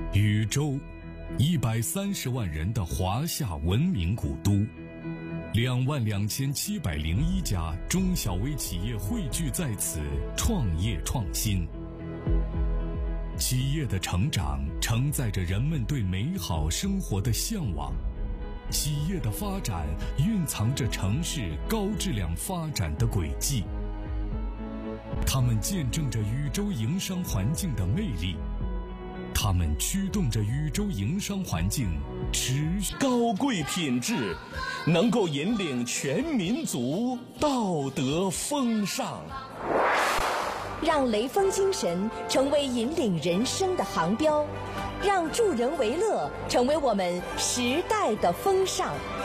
禹州，130万人的华夏文明古都，22701家中小微企业汇聚在此，创业创新。企业的成长承载着人们对美好生活的向往，企业的发展蕴藏着城市高质量发展的轨迹。它们见证着禹州营商环境的魅力，它们驱动着禹州营商环境持续高贵品质，能够引领全民族道德风尚。 让雷锋精神成为引领人生的航标，让助人为乐成为我们时代的风尚。